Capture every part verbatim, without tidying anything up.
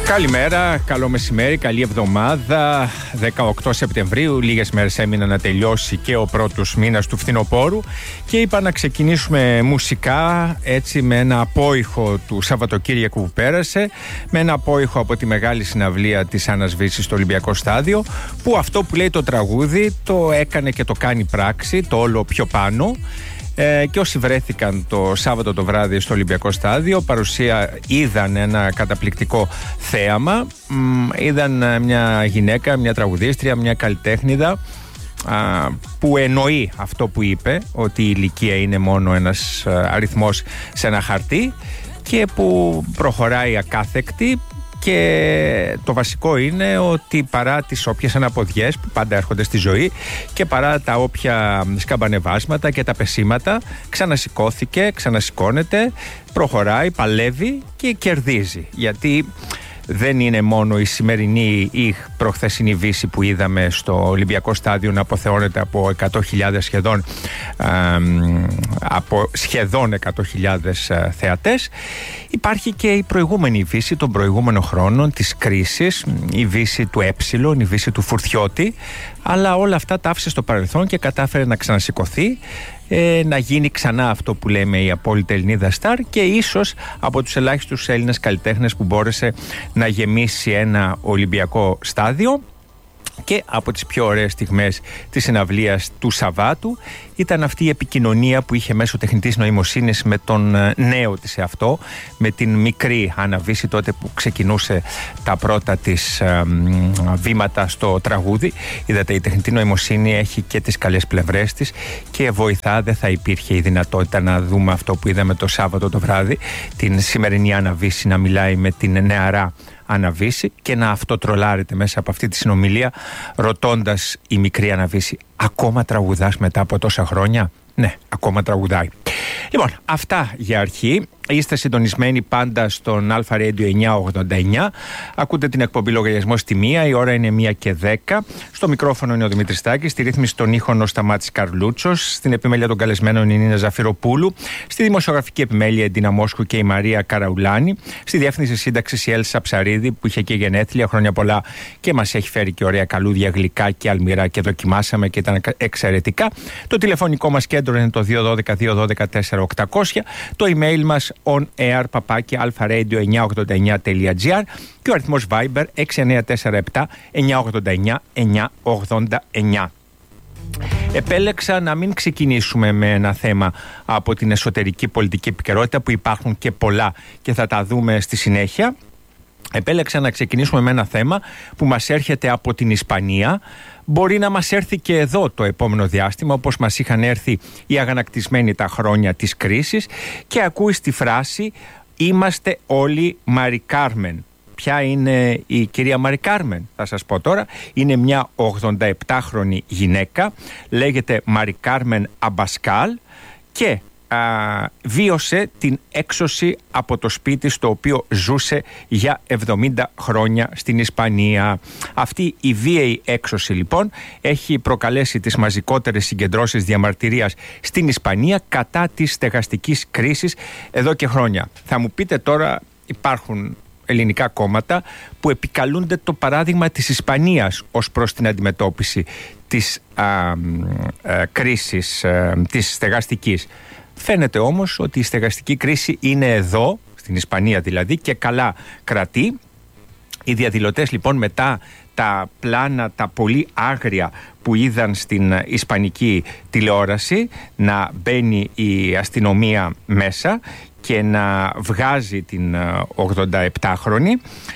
Καλημέρα, καλό μεσημέρι, καλή εβδομάδα. δεκαοκτώ Σεπτεμβρίου, λίγες μέρες έμειναν να τελειώσει και ο πρώτος μήνας του φθινοπόρου και είπα να ξεκινήσουμε μουσικά, έτσι, με ένα απόϊχο του Σαββατοκύριακου που πέρασε, με ένα απόϊχο από τη μεγάλη συναυλία της Άννας Βύσσης στο Ολυμπιακό Στάδιο, που αυτό που λέει το τραγούδι το έκανε και το κάνει πράξη, το όλο πιο πάνω. Ε, και όσοι βρέθηκαν το Σάββατο το βράδυ στο Ολυμπιακό Στάδιο, παρουσία, είδαν ένα καταπληκτικό θέαμα. Μ, είδαν μια γυναίκα, μια τραγουδίστρια, μια καλλιτέχνηδα α, που εννοεί αυτό που είπε, ότι η ηλικία είναι μόνο ένας αριθμός σε ένα χαρτί, και που προχωράει ακάθεκτη. Και το βασικό είναι ότι παρά τις όποιες αναποδιές που πάντα έρχονται στη ζωή και παρά τα όποια σκαμπανεβάσματα και τα πεσήματα, ξανασηκώθηκε, ξανασηκώνεται, προχωράει, παλεύει και κερδίζει. Γιατί δεν είναι μόνο η σημερινή ή προχθεσινή Βύση που είδαμε στο Ολυμπιακό Στάδιο να αποθεώνεται από εκατό χιλιάδες σχεδόν, α, από σχεδόν εκατό χιλιάδες θεατές. Υπάρχει και η προηγούμενη Βύση των προηγούμενων χρόνων της κρίσης, η Βύση του Έψιλον, η Βύση του Φουρτιώτη, αλλά όλα αυτά τα άφησε στο παρελθόν και κατάφερε να ξανασηκωθεί, ε, να γίνει ξανά αυτό που λέμε η απόλυτη Ελληνίδα στάρ, και ίσως από τους ελάχιστους Έλληνες καλλιτέχνες που μπόρεσε να γεμίσει ένα Ολυμπιακό Στάδιο. Και από τις πιο ωραίες στιγμές της συναυλίας του Σαββάτου ήταν αυτή η επικοινωνία που είχε μέσω τεχνητής νοημοσύνης με τον νέο της εαυτό, με την μικρή Άννα Βύση, τότε που ξεκινούσε τα πρώτα της ε, βήματα στο τραγούδι. Είδατε, η τεχνητή νοημοσύνη έχει και τις καλές πλευρές της και βοηθά. Δεν θα υπήρχε η δυνατότητα να δούμε αυτό που είδαμε το Σάββατο το βράδυ, την σημερινή Άννα Βύση να μιλάει με την νεαρά Άννα Βύση και να αυτοτρολάρεται μέσα από αυτή τη συνομιλία, ρωτώντας η μικρή Άννα Βύση, ακόμα τραγουδάς μετά από τόσα χρόνια? Ναι, ακόμα τραγουδάει. Λοιπόν, αυτά για αρχή. Είστε συντονισμένοι πάντα στον Αλφα Radio εννιακόσια ογδόντα εννιά. Ακούτε την εκπομπή Λογαριασμός στη μία. Η ώρα είναι μία και δέκα. Στο μικρόφωνο είναι ο Δημήτρης Τάκης. Στη ρύθμιση των ήχων ο Σταμάτης Καρλούτσος. Στην επιμέλεια των καλεσμένων η Νίνα Ζαφυροπούλου. Στη δημοσιογραφική επιμέλεια η Ντίνα Μόσχου και η Μαρία Καραουλάνη. Στη διεύθυνση σύνταξης η Έλσα Ψαρίδη, που είχε και γενέθλια, χρόνια πολλά, και μας έχει φέρει και ωραία καλούδια, γλυκά και αλμυρά και δοκιμάσαμε και ήταν εξαιρετικά. Το τηλεφωνικό μας κέντρο είναι το δύο ένα δύο δύο ένα δύο τέσσερα οκτακόσια. Το email μας on air παπάκι αλφα-radio εννιακόσια ογδόντα εννιά τελεία τζι άρ και ο αριθμός Viber έξι εννιά τέσσερα επτά εννιακόσια ογδόντα εννιά εννιακόσια ογδόντα εννιά. Επέλεξα να μην ξεκινήσουμε με ένα θέμα από την εσωτερική πολιτική επικαιρότητα, που υπάρχουν και πολλά και θα τα δούμε στη συνέχεια. Επέλεξα να ξεκινήσουμε με ένα θέμα που μας έρχεται από την Ισπανία. Μπορεί να μας έρθει και εδώ το επόμενο διάστημα, όπως μας είχαν έρθει οι αγανακτισμένοι τα χρόνια της κρίσης, και ακούει στη φράση «Είμαστε όλοι Μαρι Κάρμεν». Ποια είναι η κυρία Μαρι Κάρμεν? Θα σας πω τώρα. Είναι μια ογδονταεπτάχρονη γυναίκα, λέγεται Μαρι Κάρμεν Αμπασκάλ, και Α, βίωσε την έξωση από το σπίτι στο οποίο ζούσε για εβδομήντα χρόνια στην Ισπανία. Αυτή η βίαιη έξωση λοιπόν έχει προκαλέσει τις μαζικότερες συγκεντρώσεις διαμαρτυρίας στην Ισπανία κατά της στεγαστικής κρίσης εδώ και χρόνια. Θα μου πείτε τώρα, υπάρχουν ελληνικά κόμματα που επικαλούνται το παράδειγμα της Ισπανίας ως προς την αντιμετώπιση της α, α, κρίσης α, της στεγαστικής. Φαίνεται όμως ότι η στεγαστική κρίση είναι εδώ, στην Ισπανία δηλαδή, και καλά κρατεί. Οι διαδηλωτές λοιπόν, μετά τα πλάνα, τα πολύ άγρια που είδαν στην ισπανική τηλεόραση, να μπαίνει η αστυνομία μέσα και να βγάζει την ογδονταεπτάχρονη,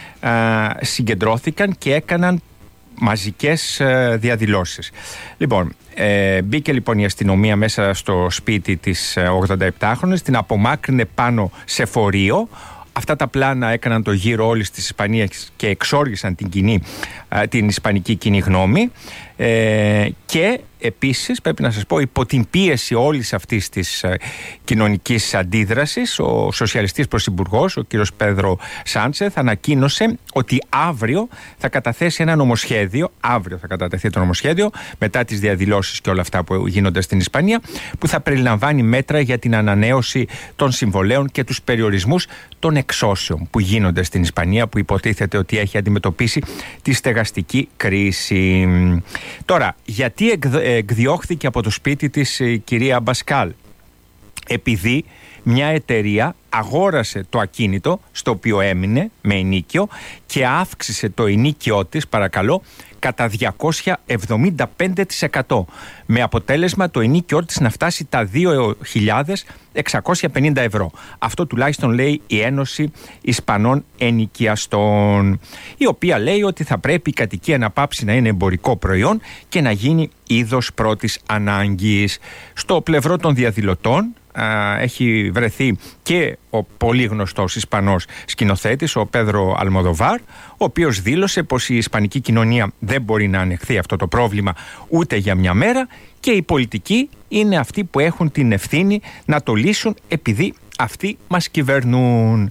συγκεντρώθηκαν και έκαναν μαζικές διαδηλώσεις. Λοιπόν, ε, μπήκε λοιπόν η αστυνομία μέσα στο σπίτι της ογδονταεπτάχρονης, την απομάκρυνε πάνω σε φορείο. Αυτά τα πλάνα έκαναν το γύρο όλης της Ισπανίας και εξόργησαν την, κοινή, την ισπανική κοινή γνώμη, ε, και επίσης πρέπει να σας πω, υπό την πίεση όλης αυτής της κοινωνικής αντίδρασης, ο σοσιαλιστής πρωθυπουργός, ο κύριος Πέδρο Σάντσεθ, ανακοίνωσε ότι αύριο θα καταθέσει ένα νομοσχέδιο, αύριο θα κατατεθεί το νομοσχέδιο, μετά τις διαδηλώσεις και όλα αυτά που γίνονται στην Ισπανία, που θα περιλαμβάνει μέτρα για την ανανέωση των συμβολέων και τους περιορισμούς των εξώσεων που γίνονται στην Ισπανία, που υποτίθεται ότι έχει αντιμετωπίσει τη στεγαστική κρίση. Τώρα, γιατί εκδιώχθηκε από το σπίτι της η κυρία Αμπασκάλ? Επειδή μια εταιρεία αγόρασε το ακίνητο στο οποίο έμεινε με ενοίκιο και αύξησε το ενοίκιό της, παρακαλώ, κατά διακόσια εβδομήντα πέντε τοις εκατό, με αποτέλεσμα το ενοίκιό της να φτάσει τα δύο χιλιάδες εξακόσια πενήντα ευρώ. Αυτό τουλάχιστον λέει η Ένωση Ισπανών Ενοικιαστών, η οποία λέει ότι θα πρέπει η κατοικία να πάψει να είναι εμπορικό προϊόν και να γίνει είδος πρώτης ανάγκης. Στο πλευρό των διαδηλωτών α, έχει βρεθεί και ο πολύ γνωστός Ισπανός σκηνοθέτης, ο Πέδρο Αλμοδοβάρ, ο οποίος δήλωσε πως η ισπανική κοινωνία δεν μπορεί να ανεχθεί αυτό το πρόβλημα ούτε για μια μέρα και οι πολιτικοί είναι αυτοί που έχουν την ευθύνη να το λύσουν, επειδή αυτοί μας κυβερνούν.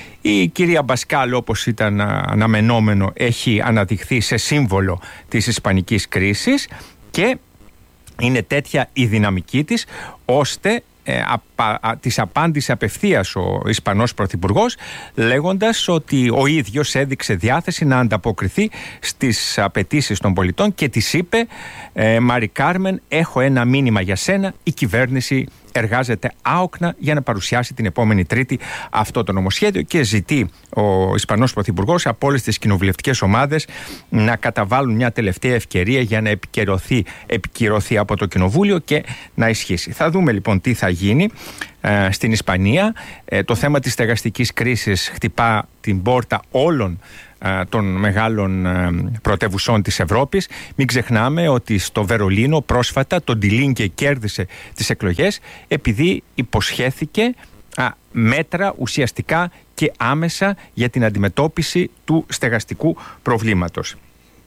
Η κυρία Αμπασκάλ, όπως ήταν αναμενόμενο, έχει αναδειχθεί σε σύμβολο της ισπανικής κρίσης και είναι τέτοια η δυναμική της, ώστε ε, απα, α, της απάντησε απευθείας ο Ισπανός Πρωθυπουργός, λέγοντας ότι ο ίδιος έδειξε διάθεση να ανταποκριθεί στις απαιτήσεις των πολιτών και της είπε ε, «Μαρι Κάρμεν, έχω ένα μήνυμα για σένα, η κυβέρνηση εργάζεται άοκνα για να παρουσιάσει την επόμενη Τρίτη αυτό το νομοσχέδιο», και ζητεί ο Ισπανός Πρωθυπουργός από όλες τις κοινοβουλευτικές ομάδες να καταβάλουν μια τελευταία ευκαιρία για να επικυρωθεί, επικυρωθεί από το Κοινοβούλιο και να ισχύσει. Θα δούμε λοιπόν τι θα γίνει ε, στην Ισπανία. Ε, το θέμα της στεγαστικής κρίσης χτυπά την πόρτα όλων των μεγάλων πρωτεύουσών της Ευρώπης. Μην ξεχνάμε ότι στο Βερολίνο πρόσφατα το Ντιλίνκε κέρδισε τις εκλογές επειδή υποσχέθηκε α, μέτρα ουσιαστικά και άμεσα για την αντιμετώπιση του στεγαστικού προβλήματος.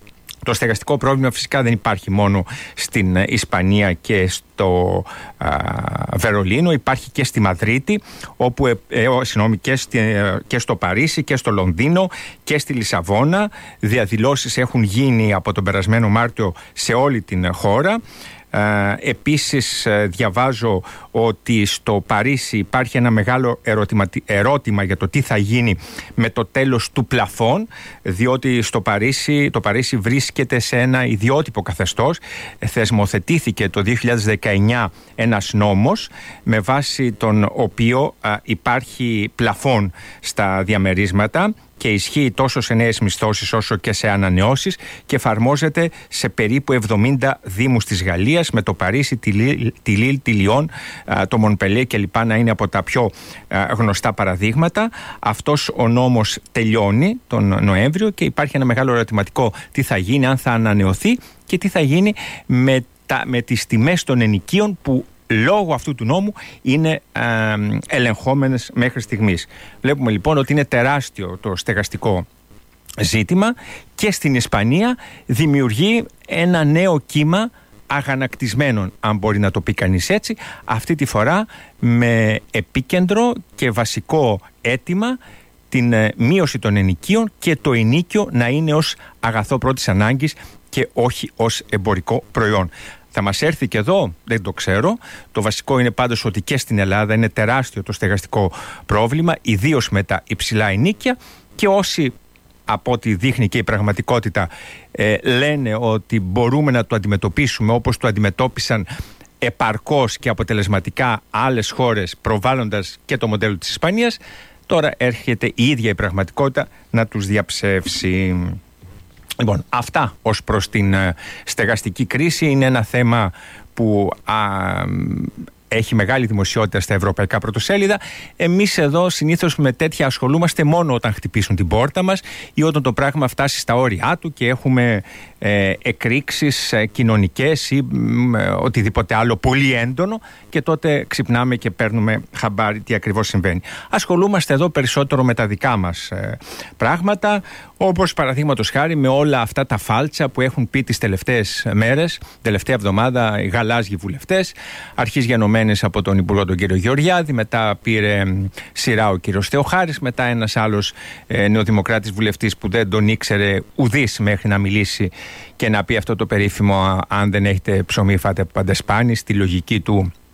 Το στεγαστικό πρόβλημα φυσικά δεν υπάρχει μόνο στην Ισπανία και στο α, Βερολίνο, υπάρχει και στη Μαδρίτη, όπου, ε, ε, συγγνώμη, και, στη, ε, και στο Παρίσι και στο Λονδίνο και στη Λισαβόνα. Διαδηλώσεις έχουν γίνει από τον περασμένο Μάρτιο σε όλη την χώρα. Uh, επίσης uh, διαβάζω ότι στο Παρίσι υπάρχει ένα μεγάλο ερωτημα, ερώτημα για το τι θα γίνει με το τέλος του πλαφών, διότι στο Παρίσι, το Παρίσι βρίσκεται σε ένα ιδιότυπο καθεστώς. Θεσμοθετήθηκε το δύο χιλιάδες δεκαεννιά ένας νόμος με βάση τον οποίο uh, υπάρχει πλαφών στα διαμερίσματα και ισχύει τόσο σε νέες μισθώσεις όσο και σε ανανεώσεις και εφαρμόζεται σε περίπου εβδομήντα δήμους της Γαλλίας, με το Παρίσι, τη Λίλ, τη, Λίλ, τη Λιόν, το Μονπελιέ κλπ. Να είναι από τα πιο γνωστά παραδείγματα. Αυτός ο νόμος τελειώνει τον Νοέμβριο και υπάρχει ένα μεγάλο ερωτηματικό τι θα γίνει, αν θα ανανεωθεί και τι θα γίνει με, τα, με τις τιμές των ενοικίων που λόγω αυτού του νόμου είναι ε, ελεγχόμενες μέχρι στιγμής. Βλέπουμε λοιπόν ότι είναι τεράστιο το στεγαστικό ζήτημα και στην Ισπανία δημιουργεί ένα νέο κύμα αγανακτισμένων, αν μπορεί να το πει κανείς έτσι, αυτή τη φορά με επίκεντρο και βασικό αίτημα την ε, μείωση των ενοικίων και το ενοίκιο να είναι ως αγαθό πρώτης ανάγκης και όχι ως εμπορικό προϊόν. Θα μας έρθει και εδώ, δεν το ξέρω. Το βασικό είναι πάντως ότι και στην Ελλάδα είναι τεράστιο το στεγαστικό πρόβλημα, ιδίως με τα υψηλά ενοίκια, και όσοι, από ό,τι δείχνει και η πραγματικότητα, ε, λένε ότι μπορούμε να το αντιμετωπίσουμε όπως το αντιμετώπισαν επαρκώς και αποτελεσματικά άλλες χώρες, προβάλλοντας και το μοντέλο της Ισπανίας, τώρα έρχεται η ίδια η πραγματικότητα να τους διαψεύσει. Λοιπόν, αυτά ως προς την ε, στεγαστική κρίση. Είναι ένα θέμα που α, έχει μεγάλη δημοσιότητα στα ευρωπαϊκά πρωτοσέλιδα. Εμείς εδώ συνήθως με τέτοια ασχολούμαστε μόνο όταν χτυπήσουν την πόρτα μας ή όταν το πράγμα φτάσει στα όρια του και έχουμε ε, εκρήξεις ε, κοινωνικές ή ε, οτιδήποτε άλλο πολύ έντονο, και τότε ξυπνάμε και παίρνουμε χαμπάρι τι ακριβώς συμβαίνει. Ασχολούμαστε εδώ περισσότερο με τα δικά μας ε, πράγματα, όπως παραδείγματος χάρη με όλα αυτά τα φάλτσα που έχουν πει τις τελευταίες μέρες, τελευταία εβδομάδα, οι γαλάζιοι βουλευτές, αρχής γενομένες από τον Υπουργό τον κύριο Γεωργιάδη, μετά πήρε σειρά ο κύριος Θεοχάρης, μετά ένας άλλος ε, νεοδημοκράτης βουλευτής που δεν τον ήξερε ουδής μέχρι να μιλήσει και να πει αυτό το περίφημο «αν δεν έχετε ψωμί φάτε παντεσπάνι», στη λογική του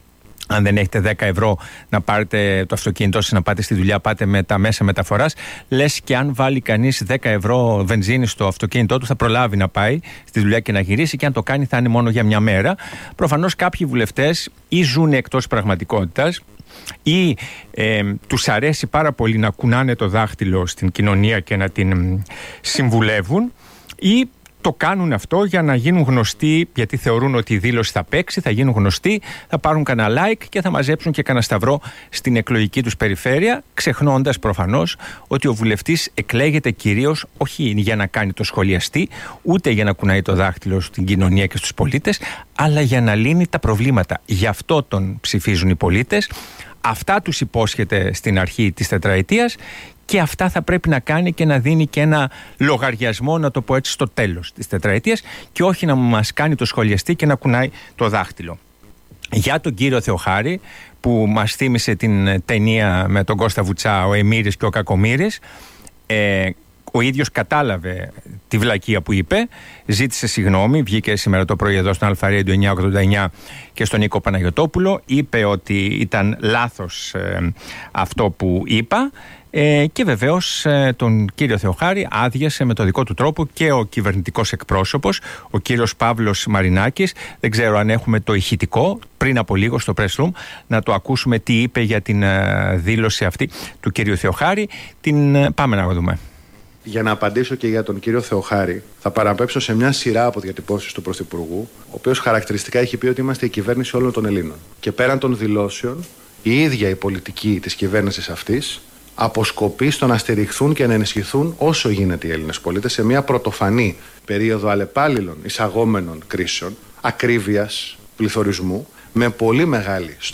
αν δεν έχετε δέκα ευρώ να πάρετε το αυτοκίνητό σας, να πάτε στη δουλειά, πάτε με τα μέσα μεταφοράς. Λες και αν βάλει κανείς δέκα ευρώ βενζίνη στο αυτοκίνητό του, θα προλάβει να πάει στη δουλειά και να γυρίσει, και αν το κάνει θα είναι μόνο για μια μέρα. Προφανώς κάποιοι βουλευτές ή ζουν εκτός πραγματικότητας, ή ε, τους αρέσει πάρα πολύ να κουνάνε το δάχτυλο στην κοινωνία και να την συμβουλεύουν, ή το κάνουν αυτό για να γίνουν γνωστοί, γιατί θεωρούν ότι η δήλωση θα παίξει, θα γίνουν γνωστοί, θα πάρουν κανένα like και θα μαζέψουν και κανένα σταυρό στην εκλογική τους περιφέρεια, ξεχνώντας προφανώς ότι ο βουλευτής εκλέγεται κυρίως όχι για να κάνει το σχολιαστή, ούτε για να κουνάει το δάχτυλο στην κοινωνία και στους πολίτες, αλλά για να λύνει τα προβλήματα. Γι' αυτό τον ψηφίζουν οι πολίτες. Αυτά τους υπόσχεται στην αρχή της τετραετίας και αυτά θα πρέπει να κάνει και να δίνει και ένα λογαριασμό, να το πω έτσι, στο τέλος της τετραετίας, και όχι να μας κάνει το σχολιαστή και να κουνάει το δάχτυλο. Για τον κύριο Θεοχάρη, που μας θύμισε την ταινία με τον Κώστα Βουτσά, ο Εμμύρης και ο Κακομοίρης, ε, ο ίδιος κατάλαβε τη βλακεία που είπε, ζήτησε συγγνώμη, βγήκε σήμερα το πρωί εδώ στον Αλφα Radio εννιακόσια ογδόντα εννιά και στον Νίκο Παναγιωτόπουλο, είπε ότι ήταν λάθος ε, αυτό που είπα, ε, και βεβαίως ε, τον κύριο Θεοχάρη άδειασε με το δικό του τρόπο και ο κυβερνητικός εκπρόσωπος, ο κύριος Παύλος Μαρινάκης. Δεν ξέρω αν έχουμε το ηχητικό πριν από λίγο στο press room, να το ακούσουμε τι είπε για την ε, δήλωση αυτή του κύριου Θεοχάρη. Την ε, πάμε να δούμε. Για να απαντήσω και για τον κύριο Θεοχάρη, θα παραπέμψω σε μια σειρά από διατυπώσεις του Πρωθυπουργού, ο οποίος χαρακτηριστικά έχει πει ότι είμαστε η κυβέρνηση όλων των Ελλήνων. Και πέραν των δηλώσεων, η ίδια η πολιτική της κυβέρνησης αυτής αποσκοπεί στο να στηριχθούν και να ενισχυθούν όσο γίνεται οι Έλληνες πολίτες σε μια πρωτοφανή περίοδο αλλεπάλληλων εισαγόμενων κρίσεων, ακρίβειας, πληθωρισμού, με πολύ μεγάλη